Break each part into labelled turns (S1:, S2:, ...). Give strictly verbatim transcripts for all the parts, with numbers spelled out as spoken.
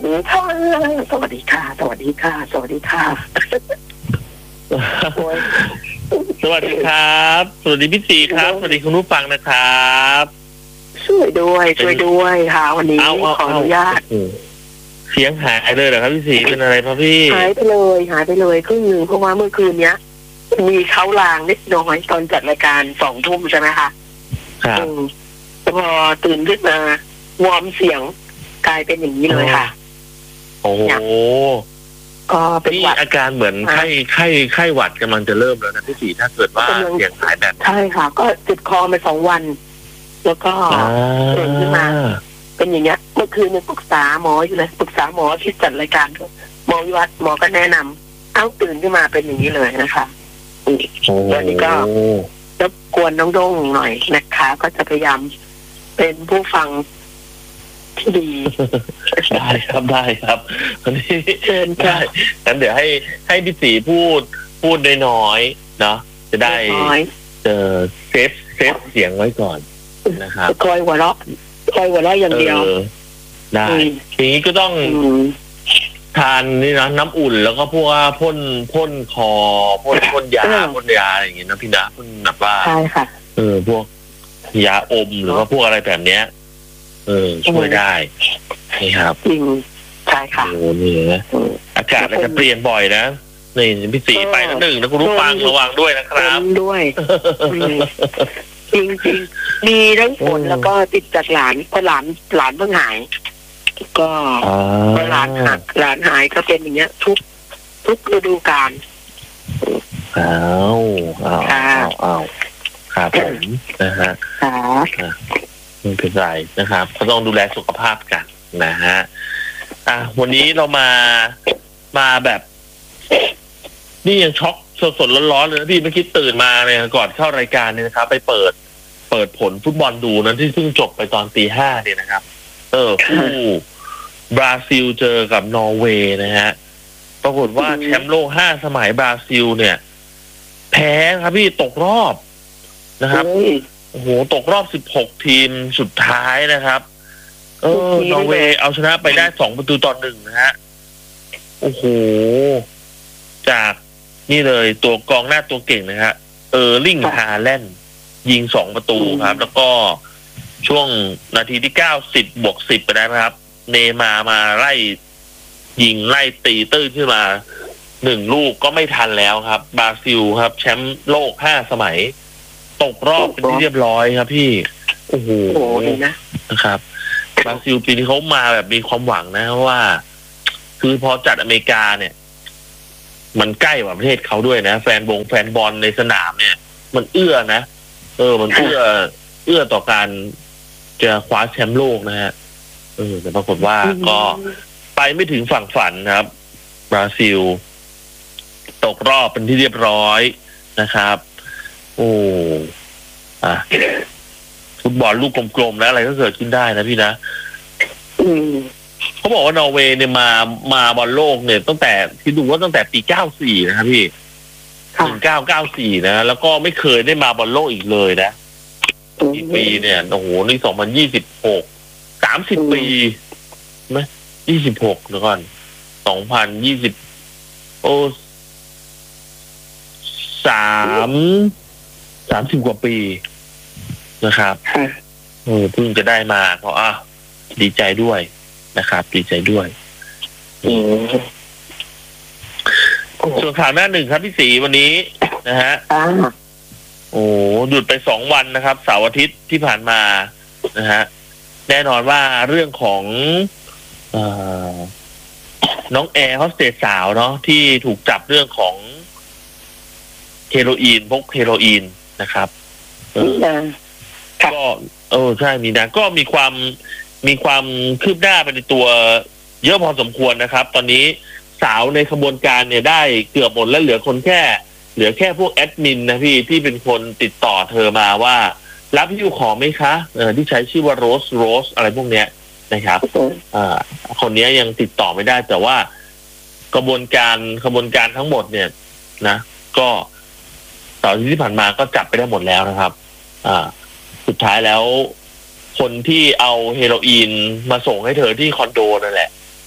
S1: ดีค่ะสวัสดีค่ะสวัสดีค่ะสวัสดีค่ะ
S2: สวัสดีครับสวัสดีพี่สีครับสวัสดีคุณผู้ฟังนะครับ
S1: ช่วยด้วยช่วยด้วยค่ะวันนี้ขออนุญาต
S2: เสียงหายเลยเหรอครับพี่สีเป็นอะไรครับพี่
S1: หายไปเลยหายไปเลยครึ่งหนึ่งเพราะว่าเมื่อคืนเนี้ยมีเขาลางนิดน้อยตอนจัดรายการสองทุ่มใช่ไหมคะ
S2: ครับ
S1: พอตื่นขึ้นมาวอร์มเสียงกลายเป็นอย่างนี้เลยค่ะ
S2: โอ้
S1: ก็เป็น
S2: นี่อาการเหมือนไข้ไข้ไข้หวัดกำลังจะเริ่มแล้วนะพี่สีถ้าเกิดว่าเสียงหายแบบ
S1: ใช่ค่ะก็ติดคอมาสองวัน แล้วก็ตื่นขึ้นมาเป็นอย่างเงี้ยเมื่อคืนยังปรึกษาหมออยู่เลยปรึกษาหมอที่จัดรายการหมอวิวัฒน์หมอก็แนะนำเอ้าตื่นขึ้นมาเป็นอย่างนี้เลยนะคะแล้วนี่ก็รบกวนน้องโด่งหน่อยนะคะก็จะพยายามเป็นผู้ฟังที่ดี
S2: ได้ครับได้ครับวันนี้
S1: เชิญค่ะ
S2: งั้นเดี๋ยวให้ให้พี่สีพูดพูดน้อยๆเนาะจะได้เจอเซฟเซฟเสียงไว้ก่อนนะครับ
S1: คอยหัวเราะคอยหัวเราะอย่างเดียว
S2: ได้ทีนี้ก็ต้องทานนี่นะน้ำอุ่นแล้วก็พวกพ่นพ่นคอพ่นพ่นยาพ่นยาอะไรอย่างเงี้ยนะพี่นะพ่นแบบว่า
S1: ใช่ค่ะ
S2: เออพวกยาอมหรือว่าพวกอะไรแบบเนี้ยเออช่วยได้นี่ครับ
S1: จริงใช่ค่ะ
S2: โอ้นี่นะอากาศอาจจะเปลี่ยนบ่อยนะนี่พี่สีไปแล้วหนึ่งนะคุณผู้ฟังระวังด้วยนะครับ
S1: ด้วยจริงจริงมีทั้งฝนแล้วก็ติดจากหลานพอหลานหลานเพิ่งหายก็พอหลานหักหลานหายก็เป็นอย่างเงี้ย ทุกทุกฤดูกาล
S2: อ้าวอ้าวอ้าวอ้าวครับผมนะฮะไม่เป็นไรนะครับก็ต้องดูแลสุขภาพกันนะฮะอ่ะวันนี้เรามามาแบบนี่ยังช็อกสดๆร้อนๆเลยนะพี่เมื่อกี้ตื่นมาเนี่ยก่อนเข้ารายการเนี่ยนะครับไปเปิดเปิดผลฟุตบอลดูนั้นที่เพิ่งจบไปตอนตีห้าเนี่ยนะครับเออคู่บราซิลเจอกับนอร์เวย์นะฮะปรากฏว่าแชมป์โลกห้าสมัยบราซิลเนี่ยแพ้ครับพี่ตกรอบนะครับโอ้โหตกรอบสิบหกทีมสุดท้ายนะครับเออนอร์เวย์เอาชนะไปได้สองประตูต่อหนึ่งนะฮะโอ้โหจากนี่เลยตัวกองหน้าตัวเก่งนะฮะเออร์ลิงฮาแลนด์ยิงสองประตูครับแล้วก็ช่วงนาทีที่เก้าสิบบวกสิบไปได้นะครับเนมามาไล่ยิงไล่ตีตื้นขึ้นมาหนึ่งลูกก็ไม่ทันแล้วครับบราซิลครับแชมป์โลกห้าสมัยตกรอบเป็นที่เรียบร้อยครับพี่โอ้โหนะครับบราซิลปีนี้เขามาแบบมีความหวังนะว่าคือพอจัดอเมริกาเนี่ยมันใกล้กว่าประเทศเขาด้วยนะแฟนบงแฟนบอลในสนามเนี่ยมันเอื้อนะเออมันเอื้อเอื้อต่อการจะคว้าแชมป์โลกนะฮะเออแต่ปรากฏว่าก็ไปไม่ถึงฝั่งฝันครับบราซิลตกรอบเป็นที่เรียบร้อยนะครับโอ้อ่ะฟุตบอลลูกกลมๆแล้วอะไรก็เกิดขึ้นได้นะพี่นะเขาบอกว่านอร์เวย์เนี่ยมามาบอลโลกเนี่ยตั้งแต่ที่ดูว่าตั้งแต่ปีเก้าสี่นะครับพี่หนึ่งเก้าเก้าสี่นะแล้วก็ไม่เคยได้มาบอลโลกอีกเลยนะกี่ปีเนี่ยโอ้โหนี่สองพันยี่สิบหกสามสิบปีไหมยี่สิบหกเดี๋ยวก่อนสองพันยี่สิบโอ้สามสามสิบกว่าปีนะครับเออเพิ่งจะได้มาเพราะอ่ะดีใจด้วยนะครับดีใจด้วยส่วนข่าวหน้าหนึ่งครับพี่ศรีวันนี้นะฮะโอ้หยุดไปสองวันนะครับเสาร์อาทิตย์ที่ผ่านมานะฮะแน่นอนว่าเรื่องของเอ่อน้องแอร์โฮสเตสสาวเนาะที่ถูกจับเรื่องของเฮโรอีนพกเฮโรอีนนะครับเออก็เออใช่มีนะก็มีความมีความคืบหน้าไปในตัวเยอะพอสมควรนะครับตอนนี้สาวในขบวนการเนี่ยได้เกือบหมดแล้วเหลือคนแค่เหลือแค่พวกแอดมินนะพี่ที่เป็นคนติดต่อเธอมาว่ารับหิ้วของไหมคะเออที่ใช้ชื่อว่าโรสโรสอะไรพวกเนี้ยนะครับอ่าคนนี้ยังติดต่อไม่ได้แต่ว่ากระบวนการขบวนการทั้งหมดเนี่ยนะก็ตอนที่ผ่านมาก็จับไปได้หมดแล้วนะครับอ่าสุดท้ายแล้วคนที่เอาเฮโรอีนมาส่งให้เธอที่คอนโดนั่นแหละก็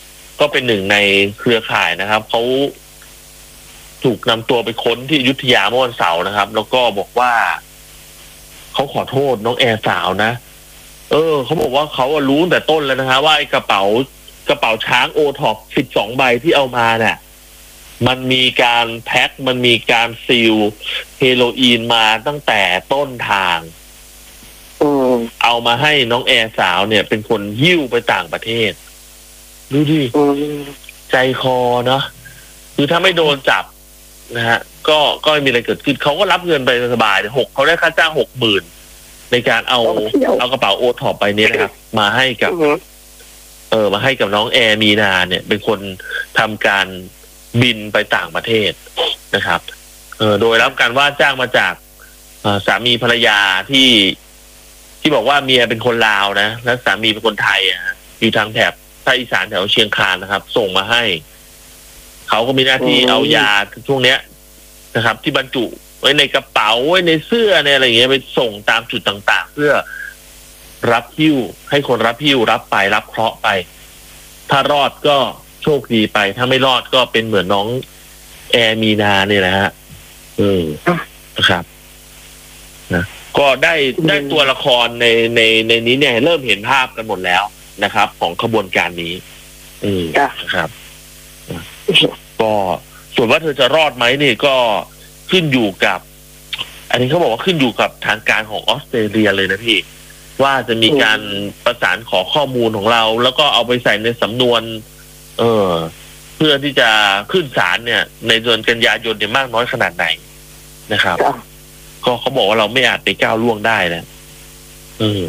S2: ก็เป็นหนึ่งในเครือข่ายนะครับเขาถูกนำตัวไปค้นที่อยุธยาเมื่อวันเสาร์นะครับแล้วก็บอกว่าเขาขอโทษน้องแอร์สาวนะเออเขาบอกว่าเขารู้ตั้งแต่ต้นแล้วนะฮะว่าไอ้กระเป๋ากระเป๋าช้างโอท็อปสิบสองใบที่เอามาเนี่ยมันมีการแพ็คมันมีการซีลเฮโรอีนมาตั้งแต่ต้นทางเอามาให้น้องแอร์สาวเนี่ยเป็นคนหิ้วไปต่างประเทศดูดิใจคอเนาะคือถ้าไม่โดนจับนะฮะก็ก็ไม่มีอะไรเกิดขึ้นเขาก็รับเงินไปสบายหกเขาได้ค่าจ้างหกหมื่นในการเอาเอากระเป๋าโอท็อปไปนี้นะครับมาให้กับเออมาให้กับน้องแอร์มีนาเนี่ยเป็นคนทำการบินไปต่างประเทศนะครับเออโดยรับการว่าจ้างมาจากสามีภรรยาที่ที่บอกว่าเมียเป็นคนลาวนะและสามีเป็นคนไทยอ่ะอยู่ทางแถบภาคอีสานแถวเชียงคานนะครับส่งมาให้เขาก็มีหน้าที่เอายาช่วงเนี้ยนะครับที่บรรจุไว้ในกระเป๋าไว้ในเสื้อในอะไรอย่างเงี้ยไปส่งตามจุดต่างๆเพื่อรับหิ้วให้คนรับหิ้วรับไปรับเคราะห์ไปถ้ารอดก็โชคดีไปถ้าไม่รอดก็เป็นเหมือนน้องแอร์มีนาเนี่ยนะฮะเออนะครับนะก็ได้ได้ตัวละครในในในนี้เนี่ยเริ่มเห็นภาพกันหมดแล้วนะครับของขบวนการนี้อืมนะครับก็ส่วนว่าเธอจะรอดไหมนี่ก็ขึ้นอยู่กับอันนี้เขาบอกว่าขึ้นอยู่กับทางการของออสเตรเลียเลยนะพี่ว่าจะมีการประสานขอข้อมูลของเราแล้วก็เอาไปใส่ในสำนวนเออเพื่อที่จะขึ้นศาลเนี่ยในเดือนกันยายนเนี่ยมากน้อยขนาดไหนนะครับก็เขาบอกว่าเราไม่อาจไปก้าวล่วงได้นะอืม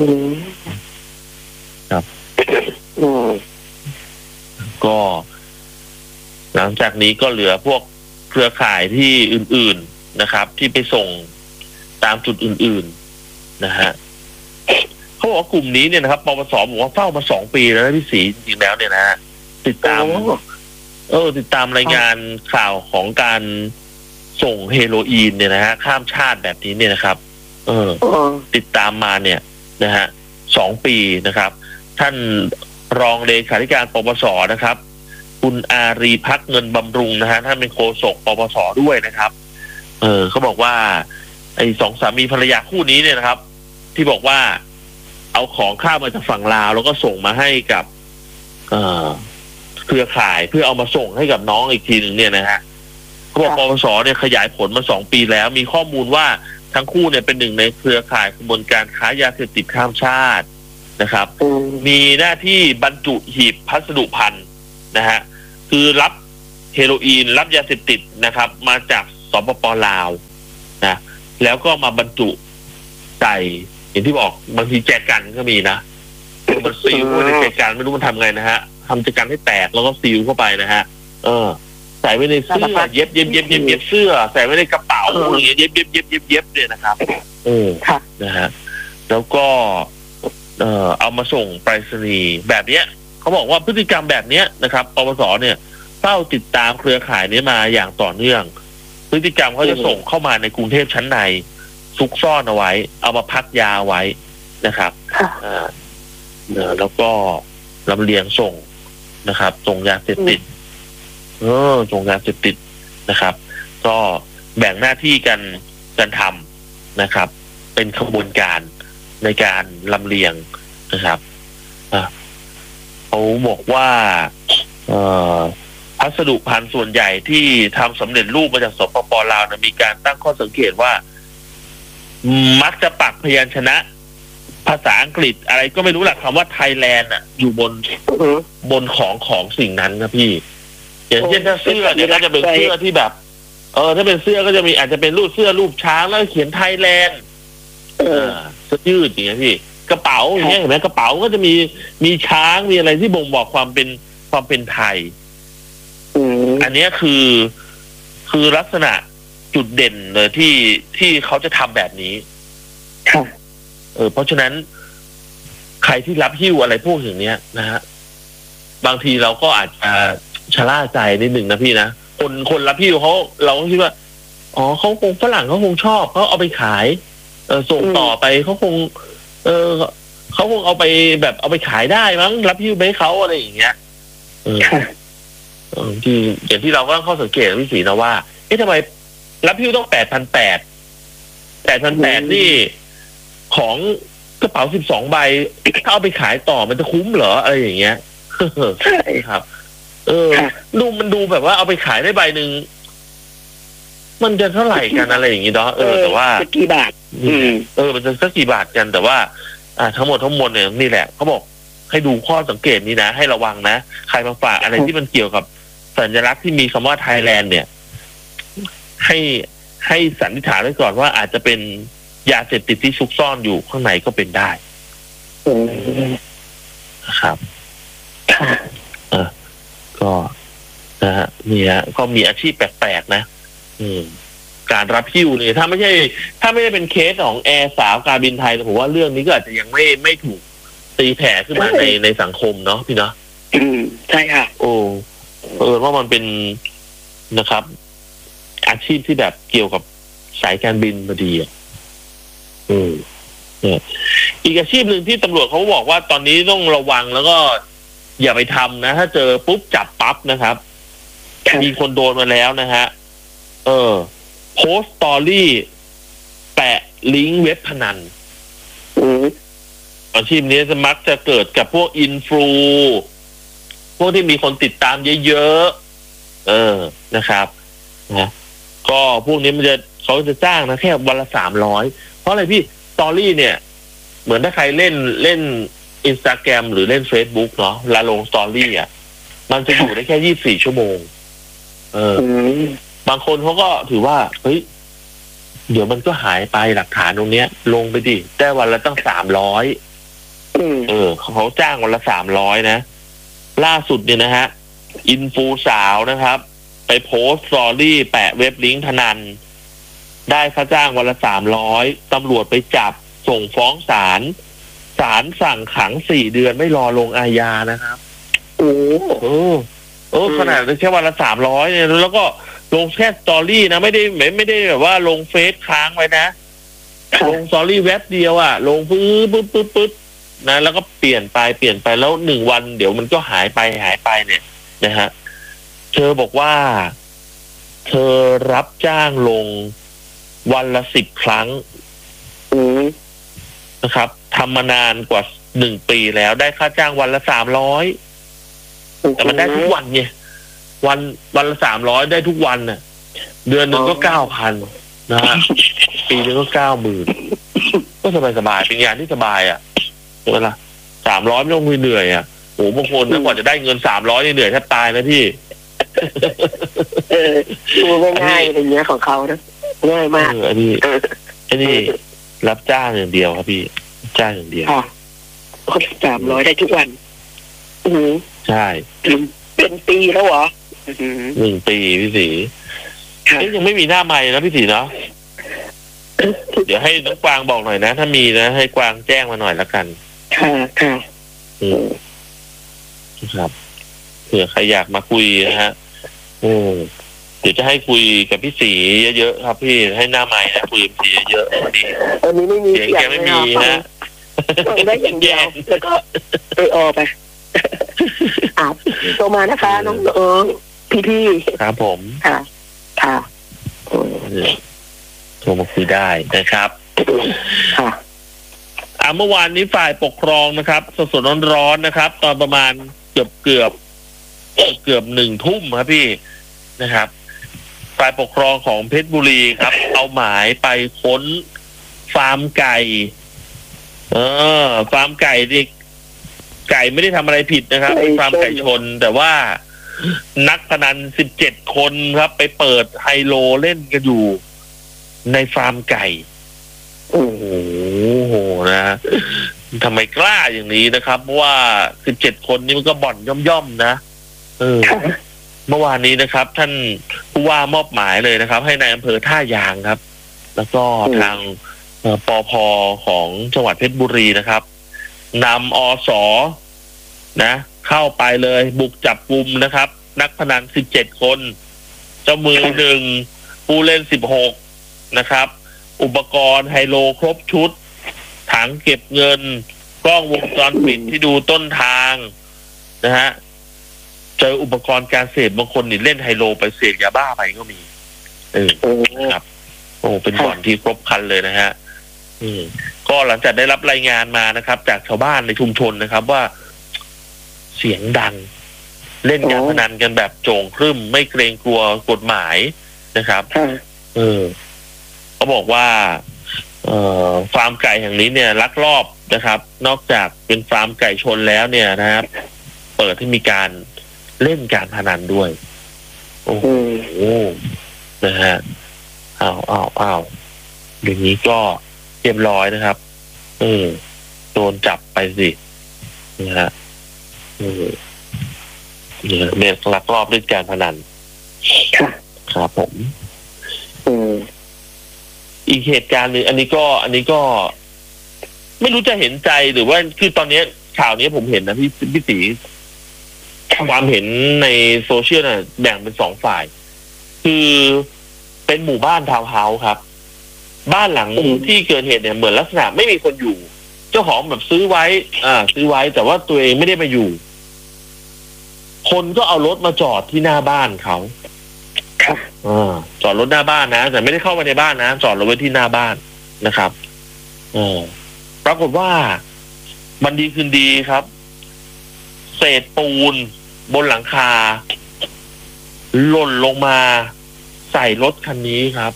S2: ครับก็หลังจากนี้ก็เหลือพวกเครือข่ายที่อื่นๆนะครับที่ไปส่งตามจุดอื่นๆนะฮะเขาบอกว่ากลุ่มนี้เนี่ยนะครับปปสบอกว่าเฝ้ามาสองปีแล้วนะพี่ศรีจริงๆแล้วเนี่ยนะฮะติดตามเออติดตามรายงานข่าวของการส่งเฮโรอีนเนี่ยนะฮะข้ามชาติแบบนี้เนี่ยนะครับเออติดตามมาเนี่ยนะฮะสองปีนะครับท่านรองเลขาธิการปปสนะครับคุณอารีพักเงินบำรุงนะฮะท่านเป็นโฆษกปปสด้วยนะครับเออเขาบอกว่าไอ้สองสามีภรรยาคู่นี้เนี่ยนะครับที่บอกว่าเอาของข้ามมาจากฝั่งลาวแล้วก็ส่งมาให้กับเอ่อเครือข่ายเพื่อเอามาส่งให้กับน้องอีกทีหนึ่งเนี่ยนะฮะเขาบอกปปสเนี่ยขยายผลมาสองปีแล้วมีข้อมูลว่าทั้งคู่เนี่ยเป็นหนึ่งในเครือข่ายกระบวนการค้ายาเสพติดข้ามชาตินะครับมีหน้าที่บรรจุหีบพัสดุภัณฑ์นะฮะคือรับเฮโรอีนรับยาเสพติดนะครับมาจากสปป.ลาวนะแล้วก็มาบรรจุใส่อย่างที่บอกบางทีแจกันก็มีนะมันซีลไว้ในแจกันไม่รู้มันทำไงนะฮะทำแจกันให้แตกแล้วก็ซีลเข้าไปนะฮะเออใส่ไว้ในเสื้อเย็บเย็บเย็บเย็บเย็บเสื้อใส่ไว้ในกระเป๋าอย่างเงี้ยเย็บเย็บเย็บเย็บเย็บเนี่ยนะครับเออนะฮะแล้วก็เอ่อเอามาส่งไปรษณีย์แบบเนี้ยเขาบอกว่าพฤติกรรมแบบเนี้ยนะครับปปสเนี่ยเฝ้าติดตามเครือข่ายนี้มาอย่างต่อเนื่องพฤติกรรมเขาจะส่งเข้ามาในกรุงเทพชั้นในซุกซ่อนเอาไว้เอามาพักยาไว้นะครับอ่าแล้วก็ลำเลียงส่งนะครับส่งยาเสพติดเออส่งยาเสพติดนะครับ ก็แบ่งหน้าที่กันกันทำนะครับ เป็นขบวนการในการลำเลียงนะครับเขาบอกว่าพัสดุภัณฑ์ส่วนใหญ่ที่ทำสำเร็จรูปมาจากสปป.ลาวนะมีการตั้งข้อสังเกตว่ามักจะปักพยัญชนะภาษาอังกฤษอะไรก็ไม่รู้แหละคำว่าไทยแลนด์อ่ะอยู่บนบนของของสิ่งนั้นครับพี่อย่างเช่นถ้าเสื้อเนี่ยก็จะเป็นเสื้อที่แบบเออถ้าเป็นเสื้อก็จะมีอาจจะเป็นรูปเสื้อรูปช้างแล้วเขียนไทยแลนด์เออเสื้อยืดอย่างเงี้ยพี่กระเป๋าอย่างเงี้ยเห็นไหมกระเป๋าก็จะมีมีช้างมีอะไรที่บ่งบอกความเป็นความเป็นไทยอันนี้คือคือลักษณะจุดเด่นเลยที่ที่เขาจะทำแบบนี้เออเพราะฉะนั้นใครที่รับหิ้วอะไรพวกอย่างเนี้ยนะฮะบางทีเราก็อาจจะชะล่าใจนิดหนึ่งนะพี่นะคนคนรับหิ้วเขาเราก็คิดว่าอ๋อเขาคงฝรั่งเขาคงชอบเขาเอาไปขายเออส่งต่อไปเขาคงเออเขาคงเอาไปแบบเอาไปขายได้มั้งรับหิ้วไปให้เขาอะไรอย่างเงี้ยเออที่อย่างที่เราก็ต้องข้อสังเกตพี่ศรีนะว่าเอ๊ะทำไมรับพิ้วต้องแปดพันแปดแปดพันแปดนี่ของกระเป๋าสิบสองใบถ้าเอาไปขายต่อมันจะคุ้มเหรออะไรอย่างเงี้ยใช่ครับ เออดูมันดูแบบว่าเอาไปขายได้ใบหนึ่งมันจะเท่าไหร่กันอะไรอย่างงี้เนาะเออแต่ว่า
S1: กี่บาท
S2: เออมันจะสักกี่บาทกันแต่ว่าอ่าทั้งหมดทั้งมวลเนี่ยนี่แหละเขาบอกให้ดูข้อสังเกตนี้นะให้ระวังนะใครมาฝากอะไรที่มันเกี่ยวกับสัญลักษณ์ที่มีคำว่าไทยแลนด์เนี่ยให้ให้สันนิษฐานไว้ก่อนว่าอาจจะเป็นยาเสพติดที่ซุกซ่อนอยู่ข้างในก็เป็นได้ครับเออก็นะฮะนี่ฮะก็มีอาชีพแปลกๆนะอืมการรับหิ้วเนี่ยถ้าไม่ใช่ถ้าไม่ได้เป็นเคสของแอร์สาวการบินไทยผมว่าเรื่องนี้ก็อาจจะยังไม่ไม่ถูกตีแผ่ขึ้นมาในในสังคมเนาะพี่เนาะ
S1: อืมใช่ค่ะ
S2: โอ้เออว่ามันเป็นนะครับอาชีพที่แบบเกี่ยวกับสายการบินพอดีอ่ะอืมเนี่ยอีกอาชีพหนึ่งที่ตำรวจเขาบอกว่าตอนนี้ต้องระวังแล้วก็อย่าไปทำนะถ้าเจอปุ๊บจับปั๊บนะครับมีคนโดนมาแล้วนะฮะเออโพสต์สตอรี่แปะลิงก์เว็บพนันอาชีพนี้จะมักจะเกิดกับพวกอินฟลูพวกที่มีคนติดตามเยอะๆเออนะครับนะก็พวกนี้มันจะเขาจะจ้างนะแค่วันละสามร้อยเพราะอะไรพี่สตอรี่เนี่ยเหมือนถ้าใครเล่นเล่นอินสตาแกรมหรือเล่น Facebook เนาะลาลงสตอรี่อ่ะมันจะอยู่ได้แค่ยี่สิบสี่ชั่วโมงเออบางคนเขาก็ถือว่าเฮ้ยเดี๋ยวมันก็หายไปหลักฐานตรงเนี้ยลงไปดิได้วันละตั้งสามร้อยเออเขาจ้างวันละสามร้อยนะล่าสุดเนี่ยนะฮะอินฟูสาวนะครับไปโพสต์สตอรี่แปะเว็บลิงก์พนันได้ค่าจ้างวันละสามร้อยตำรวจไปจับส่งฟ้องศาลศาลสั่งขังสี่เดือนไม่รอลงอาญานะครับ
S1: โอ้
S2: เออเออขนาดแค่วันละสามร้อยเนี่ยแล้วก็ลงแค่สตอรี่นะไม่ได้ไม่ไม่ได้แบบว่าลงเฟซค้างไว้นะลงสตอรี่เว็บเดียวอ่ะลงปึ๊บปึ๊บปึ๊บปึ๊บนะแล้วก็เปลี่ยนไปเปลี่ยนไปแล้วหนึ่งวันเดี๋ยวมันก็หายไปหายไปเนี่ยนะฮะเธอบอกว่าเธอรับจ้างลงวันละสิบครั้งนะครับทำมานานกว่าหนึ่งปีแล้วได้ค่าจ้างวันละสามร้อยแต่มันได้ทุกวันไงวันวันละสามร้อยได้ทุกวันน่ะเดือนหนึ่งก็เก้าพันนะฮะปีนึงก็เก้าหมื่นก็สบายสบายเป็นงานที่สบายอ่ะเวลาสามร้อยไม่ต้องเหนื่อยอ่ะโอ้บางคนนะกว่าจะได้เงินสามร้อยนี่เหนื่อยแทบตายนะพี่
S1: เออดูง่ายๆอย่างเงี้ยของเขานะง่ายมาก
S2: อันนี้อันนี้รับจ้างอย่างเดียวครับพี่จ้างอย่างเดียว
S1: ค่ะสามร้อยได้ทุกวันอือ
S2: ใช่
S1: เป็นปีแล้วเหรอ
S2: หนึ่งปีพี่ศรียังไม่มีหน้าใหม่นะพี่ศรีเนาะเดี๋ยวให้น้องกวางบอกหน่อยนะถ้ามีนะให้กวางแจ้งมาหน่อยละกัน
S1: ค่ะค่ะ
S2: อืมครับเผื่อใครอยากมาคุยนะฮะอืมเดี๋ยวจะให้คุยกับพี่ศรีเยอะๆครับพี่ให้หน้าใหม่นะคุยกับพี่ศรีเยอะวันนี้
S1: อันนี้ไม่มี
S2: เสียงแกไม่มีนะ
S1: ได้อย่างเดียวแล้วก็ไปออไปอ่ะโทรมานะคะน้องเอิงพี่
S2: ๆครับผม
S1: ค่ะค่ะ
S2: โทรมาคุยได้นะครับ
S1: ค่ะ
S2: อ่าเมื่อวานนี้ฝ่ายปกครองนะครับสดๆร้อนๆนะครับตอนประมาณเกือบเกือบเกือบหนึ่งทุ่มครับพี่นะครับฝ่ายปกครองของเพชรบุรีครับเอาหมายไปค้นฟาร์มไก่เออฟาร์มไก่ดิไก่ไม่ได้ทำอะไรผิดนะครับเป็นฟาร์มไก่ชนแต่ว่านักพนันสิบเจ็ดคนครับไปเปิดไฮโลเล่นกันอยู่ในฟาร์มไก่โอ้โหนะทำไมกล้าอย่างนี้นะครับเพราะว่าสิบเจ็ดคนนี้มันก็บ่อนย่อมๆนะเออเมื่อวานนี้นะครับท่านผู้ว่ามอบหมายเลยนะครับให้ในอำเภอท่ายางครับแล้วก็ทางปภ.ของจังหวัดเพชรบุรีนะครับนำอส.นะเข้าไปเลยบุกจับกุมนะครับนักพนันสิบเจ็ดคนเจ้ามือหนึ่งผู้เล่นสิบหกนะครับอุปกรณ์ไฮโลครบชุดถังเก็บเงินกล้องวงจรปิดที่ดูต้นทางนะฮะเจออุปกรณ์การเสพบางคนนี่เล่นไฮโลไปเสพยาบ้าไปก็มีเออครับโอ้เป็นบ่อนที่ครบครันเลยนะฮะอืมก็หลังจากได้รับรายงานมานะครับ จากชาวบ้านในชุมชนนะครับว่าเสียงดังเล่นการพนันกันแบบโจ่งครึ่มไม่เกรงกลัวกฎหมายนะครับเออเขาบอกว่าเอ่อฟาร์มไก่แห่งนี้เนี่ยลักลอบนะครับนอกจากเป็นฟาร์มไก่ชนแล้วเนี่ยนะครับ เปิดให้มีการเล่นการพนันด้วยโอ้โหนะฮะอ้าวอ้าวอ้าวอย่างนี้ก็เรียบร้อยนะครับเออโดนจับไปสินะฮะเออเนี่ยเรียกลักลอบเล่นการพนันครับผมอีกเหตุการณ์หนึ่งอันนี้ก็อันนี้ก็ไม่รู้จะเห็นใจหรือว่าคือตอนนี้ข่าวนี้ผมเห็นนะพี่พี่ตีความเห็นในโซเชียลน่ะแบ่งเป็นสองฝ่ายคือเป็นหมู่บ้านทาวน์เฮาส์ครับบ้านหลังที่เกิดเหตุเนี่ยเหมือนลักษณะไม่มีคนอยู่เจ้าของแบบซื้อไว้อ่าซื้อไว้แต่ว่าตัวเองไม่ได้มาอยู่คนก็เอารถมาจอดที่หน้าบ้านเขา
S1: ครับ
S2: อ่าจอดรถหน้าบ้านนะแต่ไม่ได้เข้าไปในบ้านนะจอดรถไว้ที่หน้าบ้านนะครับเออปรากฏว่ามันดีคืนดีครับเศษปูนบนหลังคาหล่นลงมาใส่รถคันนี้ครับ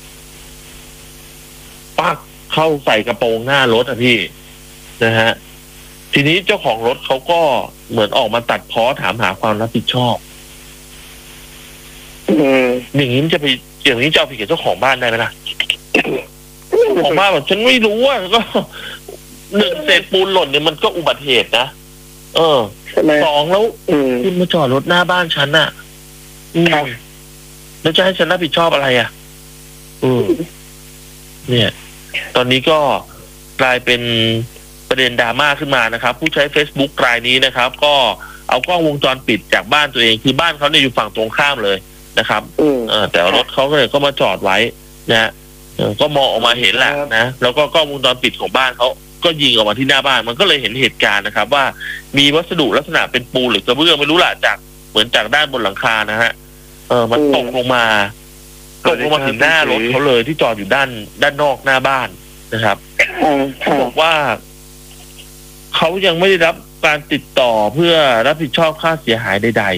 S2: ปักเข้าใส่กระโปรงหน้ารถอ่ะพี่นะฮะทีนี้เจ้าของรถเขาก็เหมือนออกมาตัดพ้อถามหาความรับผิดชอบอย่างนี้มันจะไปอย่างนี้จะเอาผิดกับเจ้าของบ้านได้ไหมล่ะของบ้านแบบฉันไม่รู้อ่ะก็หนึ่งเศษปูนหล่นเนี่ยมันก็อุบัติเหตุนะเออสองแล้วคุณมาจอดรถหน้าบ้านฉันน่ะแล้วจะให้ฉันรับผิดชอบอะไรอ่ะอืมเนี่ย ตอนนี้ก็กลายเป็นประเด็นดราม่าขึ้นมานะครับผู้ใช้ Facebook รายนี้นะครับ ก็เอากล้องวงจรปิดจากบ้านตัวเองคือบ้านเขาเนี่ยอยู่ฝั่งตรงข้ามเลยนะครับเออแต่รถเขาก็เลยก็มาจอดไว้นะก็มองออกมาเห็นแหละนะแล้วก็กล้องวงจรปิดของบ้านเขาก็ยิงออกมาที่หน้าบ้านมันก็เลยเห็นเหตุการณ์นะครับว่ามีวัสดุลักษณะเป็นปูนหรือกระเบื้องไม่รู้ล่ะจากเหมือนจากด้านบนหลังคานะฮะเออมันตกลงมาตกลงมาถึงหน้ารถเขาเลยที่จอดอยู่ด้านด้านนอกหน้าบ้านนะครับเขาบอกว่าเขายังไม่ได้รับการติดต่อเพื่อรับผิดชอบค่าเสียหายใด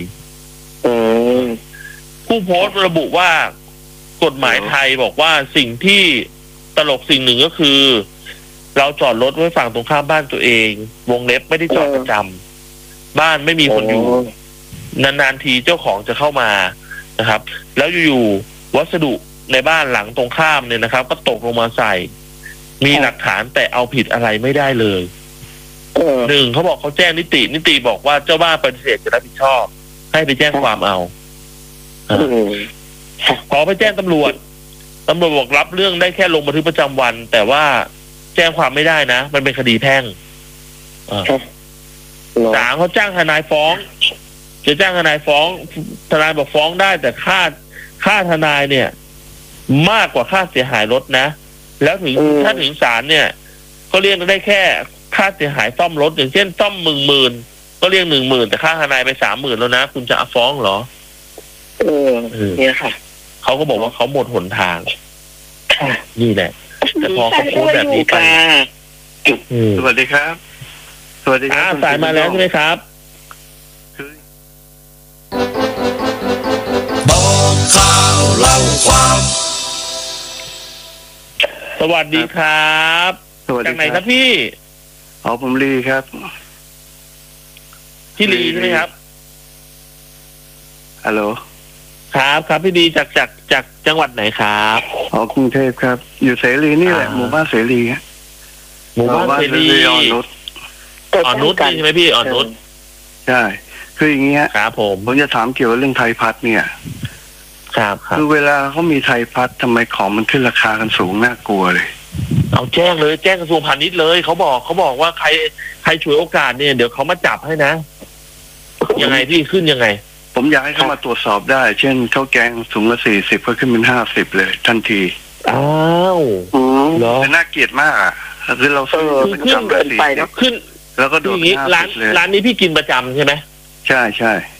S2: ๆผู้โพสต์ระบุว่ากฎหมายไทยบอกว่าสิ่งที่ตลกสิ่งหนึ่งก็คือเราจอดรถไว้ฝั่งตรงข้ามบ้านตัวเองวงเล็บไม่ได้จอดประจำบ้านไม่มีคนอยู่นานๆทีเจ้าของจะเข้ามานะครับแล้วอยู่ๆวัสดุในบ้านหลังตรงข้ามเนี่ยนะครับก็ตกลงมาใส่มีหลักฐานแต่เอาผิดอะไรไม่ได้เลยหนึ่งเขาบอกเขาแจ้งนิตินิติบอกว่าเจ้าบ้านปฏิเสธจะรับผิดชอบให้ไปแจ้งความเอาพอไปแจ้งตำรวจตำรวจบอกรับเรื่องได้แค่ลงบันทึกประจำวันแต่ว่าแจ้งความไม่ได้นะมันเป็นคดีแพ่งศาลเขาจ้างทนายฟ้องจะจ้างทนายฟ้องทนายบอกฟ้องได้แต่ค่าค่าทนายเนี่ยมากกว่าค่าเสียหายรถนะแล้วถึงถ้าถึงศาลเนี่ยก็เรียกได้แค่ค่าเสียหายซ่อมรถอย่างเช่นซ่อมหมื่นหมื่นก็เรียกหนึ่งหมื่นแต่ค่าทนายไปสามหมื่นแล้วนะคุณจะฟ้องเหรอ
S1: เออเนี่ยค่ะ
S2: เขาก็บอกว่าเขาหมดหนทางนี่แหละแต่พอเขาพูดแบบนี้ไป
S3: สวัสดีครับสวัสดีครับ
S2: สายมาแล้วใช่ไหมครับ
S4: บอกข่าวเล่าความ
S2: สวัสดีครับจากไหนครับพี่
S3: อ๋อผมลีครับ
S2: พี่ลีใช่ไหมครับ
S3: ฮัลโหล
S2: ครับครับพี่ดีจากจากจากจังหวัดไหนครับ
S3: อ๋อกรุงเทพครับอยู่เสรีนี่แหละหมู่บ้านเสรีฮะ
S2: หมู่บ้านเสรีอ่อนนุชอ่อนนุชใช่ไหมพี่อ่อนนุช
S3: ใช่คืออย่างเงี้ย
S2: ครับผม
S3: ผมจะถามเกี่ยวกับเรื่องไทยพัฒน์เนี่ย
S2: ครับ
S3: คือเวลาเขามีไทยพัฒน์ทำไมของมันขึ้นราคากันสูงน่ากลัวเลย
S2: เอาแจ้งเลยแจ้งกระทรวงพาณิชย์เลยเขาบอกเขาบอกว่าใครใครฉวยโอกาสเนี่ยเดี๋ยวเขามาจับให้นะยังไงพี่ขึ้นยังไง
S3: ผมอยากให้เขามาตรวจสอบได้เช่นข้าวแกงถุงละสี่สิบก็ขึ้นเป็นห้าสิบเลยทันที
S2: อ้าว
S3: เหรอน่าเกลียดมากอ่ะคือเราซื้อ
S2: ขึ้นเกินไปนะขึ้น
S3: แล้วก็โดน
S2: ร้านร้านนี้พี่กินประจำใช่ไหม
S3: ใช่ใช่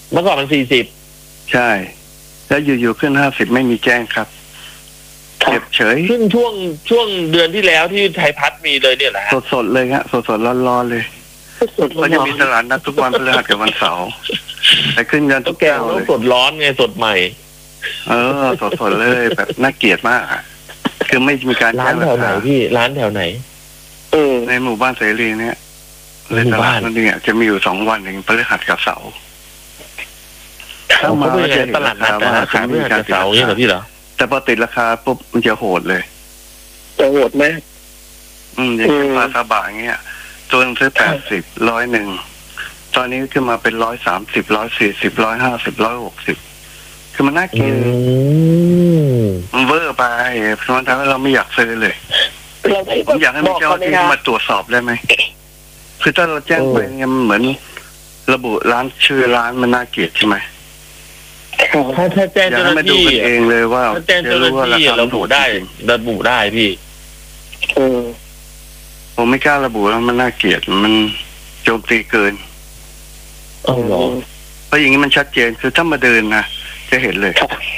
S2: เมื่อก่อนมันสี่สิบ
S3: ใช่แล้วอยู่ๆขึ้นห้าสิบไม่มีแจ้งครับเก็บเฉย
S2: ขึ้นช่วงช่วงเดือนที่แล้วที่ไทยพัฒน์มีเลยเนี่ยแหละ
S3: สดๆเลยฮะสดๆร้อนๆเลยก็จะมีตลาดนัดทุกวันพฤหัสกับวันเสาร์แต่ขึ้นกันทุกแก้วเลย
S2: สดร้อนไงสดใหม่
S3: เออสดๆเลยแบบน่าเกลียดมากคือไม่มีการ
S2: ร้านแถวไหนพี่ร้านแถวไหน
S3: เออในหมู่บ้านเสรีเนี่ยในตลาดนั่นเนี่ยจะมีอยู่สองวันเองพฤหัสกับเสาร์
S2: ถ้ามาจะตลาดนัดนะขายพฤหัสกับเสาร์นี่เหรอพี่เหรอ
S3: แต่พอติดราคาปุ๊บมันจะโหดเลย
S1: จะโหดไหม
S3: อืมอย่างปลาซาบะเงี้ยตัวนึงซื้อแปดสิบร้อยหนึ่งตอนนี้ขึ้นมาเป็นร้อยสามสิบร้อยสี่สิบร้อยห้าสิบร้อยหกสิบคือมันน่ากินมันเวอร์ไปมันทำให้เราไม่อยากซื้อเลยผมอยากให้มีเจ้าที่มาตรวจสอบได้ไหมคือถ้าเราแจ้งไปเนี่ยมันเหมือนระบุร้านชื่อร้านมันน่าเกลียดใช่ไหม
S2: ถ้าถ้าแจ้งเจ้าหน้าที่
S3: เองเลยว่า
S2: ถ้าแจ้งเจ้าหน้าที่ระบุได้ระบุได้พี่
S3: เออผมไม่กล้าระบุแล้วมันน่าเกลียดมันโจมตีเกิน
S2: อ๋อเหรอ
S3: เพราะอย่างนี้มันชัดเจนคือถ้ามาเดินนะจะเห็นเลย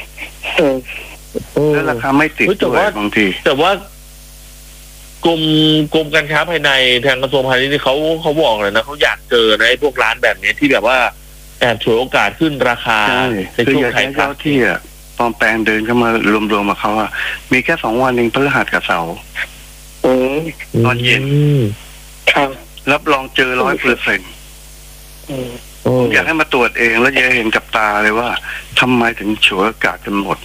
S3: แล้วราคาไม่ติดด้วยบางที
S2: แต่ว่ากรมกรมการค้าภายในทางกระทรวงพาณิชย์เขาเขาบอกเลยนะเขาอยากเจอนะไอ้พวกร้านแบบนี้ที่แบบว่าแอบฉวยโอกาสขึ้นราคา
S3: ในช่วงไทยพัฒน์ที่อ่ะปลอมแปลงเดินเข้ามารวมๆมาเขาอ่ะมีแค่สองวันเองพฤหัสกับเสาร์ตอนเย็นรับรองเจอร้อยเปอร์เซ็นต์อยากให้มาตรวจเองแล้วจะเห็นกับตาเลยว่าทำไมถึงฉวยโอกาสกันหมด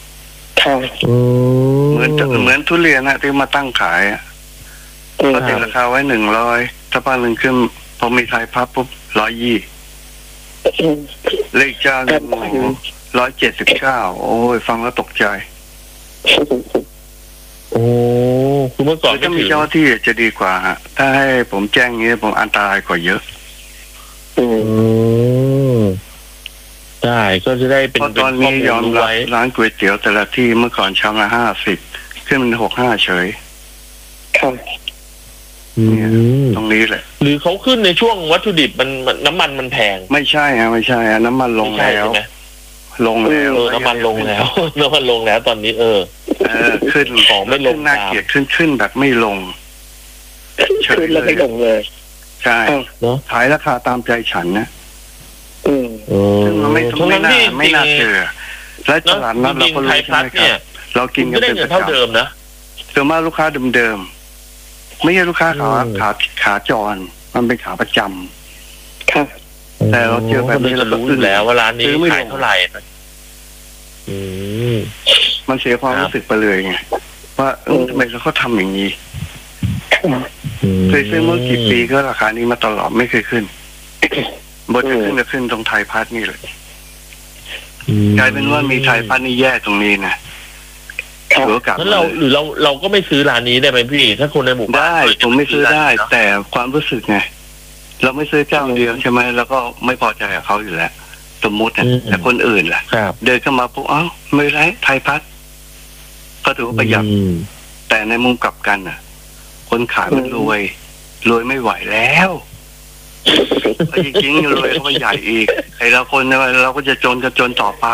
S3: เหมือนเหมือนทุเรียนนะที่มาตั้งขายอ่ะเขาติดราคาไว้หนึ่งร้อยถ้าป้าหนึ่งขึ้นพอมีไทยพับปุ๊บร้อยยี่เลขเจ้าหนึ่งร้อยเจ็ดสิบเก้าโอ้ยฟังแล้วตกใจ
S2: โอ้คือเมื่อก่อน
S3: ถ้ามีเจ้าที่จะดีกว่าฮะถ้าให้ผมแจ้งงี้ผมอันตรายกว่าเยอะ
S2: อืมใช่ก็จะได้เป็น
S3: ตอนนี้ยอมรับร้านก๋วยเตี๋ยวแต่ละที่เมื่อก่อนชามละห้าสิบขึ้นเป็นหกห้าเฉย
S1: ครับ
S3: ตรงนี้แหละ
S2: หรือเขาขึ้นในช่วงวัตถุดิบมันน้ำมันมันแพง
S3: ไม่ใช่ฮะไม่ใช่ฮะน้ำมันลงแล้วลงแล้ว
S2: น้ำมันลงแล้วน้ำมันลงแล้วตอนนี้เออ
S3: เออขึ้น
S2: ของไม่ลง
S3: น่าเกลียดขึ้นขึ้นแบบไม่ลง
S1: เฉยเลยไม่ลงเลย
S3: ใช่ขายราคาตามใจฉันนะ
S1: อืม
S3: ซึ่งมันไม่ไม่น่าไม่น่าเชื่อและตลาดนัดเราก็รู้ใช่ไหมครับเรากินกันเป็น
S2: เท่าเดิมนะ
S3: ส่วนมากลูกค้าเดิมๆไม่ใช่ลูกค้าขาขาขาจรมันเป็นขาประจำ
S1: ครับ
S3: แต่เราเจอแบบนี้เรา
S2: รู้แล้วว่าร้านนี้ขายเท่าไหร่อืม
S3: มันเสียความรู้สึกไปเลยไงว่าเออทำไมเขาทำอย่างนี้เคยซื้อเมื่อกี่ปีก็ราคานี้มาตลอดไม่เคยขึ้นบทจะขึ้นจะขึ้นตรงไทยพัฒน์นี่เลยกลายเป็นว่ามีไทยพัฒน์นี่แย่ตรงนี้นะ
S2: ถือโอกาสเราหรือเราเราก็ไม่ซื้อร้านนี้ได้ไหมพี่ถ้าคนในหมู่บ้าน
S3: ได้ผมไม่ซื้อได้แต่ความรู้สึกไงเราไม่ซื้อเจ้าเดียวใช่ไหมแล้วก็ไม่พอใจกับเขาอยู่แล้วสมมุตินะแต่คนอื่นล่ะเดินเข้ามาปุ๊บอ้าวไม่ไรไทยพัฒน์ก็ถือว่าประหยัดแต่ในมุมกลับกันน่ะคนขายมันรวยรวยไม่ไหวแล้วจริงๆรวยเขาใหญ่อีกไอ้เราคนเราก็จะจนจะจนต่อไป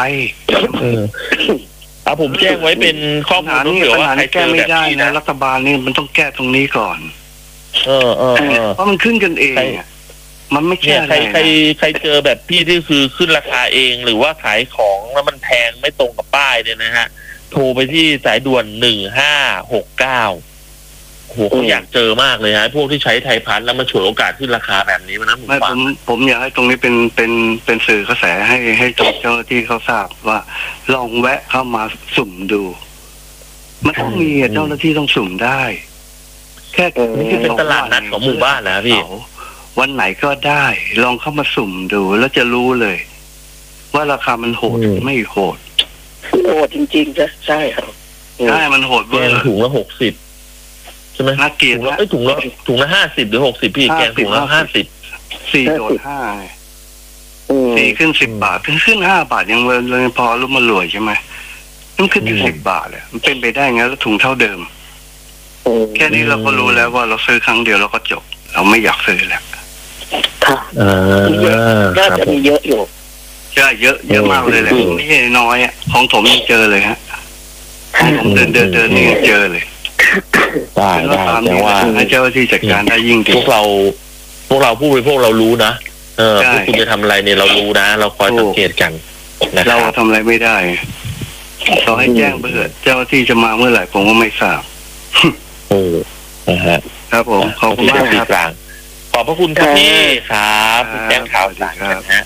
S2: เอาผมแจ้งไว้เป็นข้อมูล
S3: นี่ปัญหาแก้ไม่ได้นะรัฐบาลนี่มันต้องแก้ตรงนี้ก่อน
S2: เออเออ
S3: เพราะมันขึ้นกันเองมันไม่แค่
S2: ใครใครใครเจอแบบพี่ที่คือขึ้นราคาเองหรือว่าขายของแล้วมันแพงไม่ตรงกับป้ายเนี่ยนะฮะโทรไปที่สายด่วนหนึ่งห้าหกเก้าโหเขาอยากเจอมากเลยฮะพวกที่ใช้ไทยพัฒน์แล้วมาฉวยโอกาสขึ้นราคาแบบนี้มันนะ
S3: ไม่ผมผมอยากให้ตรงนี้เป็นเป็นเป็นสื่อกระแสให้ให้เจ้าหน้าที่เขาทราบว่าลองแวะเข้ามาสุ่มดูมันต้องมีเจ้าหน้าที่ต้องสุ่มได้แค่
S2: นี่คือเป็นตลาดนัดของหมู่บ้านนะพี่
S3: วันไหนก็ได้ลองเข้ามาสุ่มดูแล้วจะรู้เลยว่าราคามันโหดไม่โหด
S1: โหดจริงๆนะใช่ครับ
S3: ใช่มันโหดเวอร์
S2: ถุงละหกสิบใช่ไหม
S3: น่าเกลียด
S2: นะไอ้ถุงละถุงละห้าสิบหรือหกสิบพี่แกงถุงละห้าสิบ
S3: สี่โดดห้าสี่ขึ้นสิบบาทขึ้นขึ้นห้าบาทยังเลยพอรู้มารวยใช่ไหมมันขึ้นอยู่สิบบาทเลยมันเป็นไปได้ไงแล้วถุงเท่าเดิมแค่นี้เราก็รู้แล้วว่าเราซื้อครั้งเดียวเราก็จบเราไม่อยากซื้อแล้ว
S1: ค่ะน่าจะมีเยอะอยู่
S3: ใช่เยอะเยอะมากเลยแหละไม่ใช่น้อยอ่ะของผมยังเจอเลยฮะของผมเดินเดินเดินนี่ยังเจอเลย
S2: ได้ได้แต่ว่า
S3: ให้เจ้าหน้าที่จัดการได้ยิ่งดี
S2: พวกเราพวกเราผู้บริโภคเรารู้นะเออพวกคุณจะทำอะไรเนี่ยเรารู้นะเราคอยสังเกตกัน
S3: เราทำอะไรไม่ได้เราให้แจ้งไปเถอะเจ้าหน้าที่จะมาเมื่อไหร่ผมก็ไม่ทราบ
S2: โอ้นะฮะ
S3: ครับผมขอบคุณมากครับ
S2: ขอบพระคุณครับพี่ครับแจ้งข่าวสารนะฮะ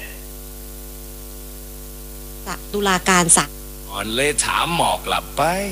S5: ตุลาการศาล
S4: ก่อนเลยถามหมอกลับไป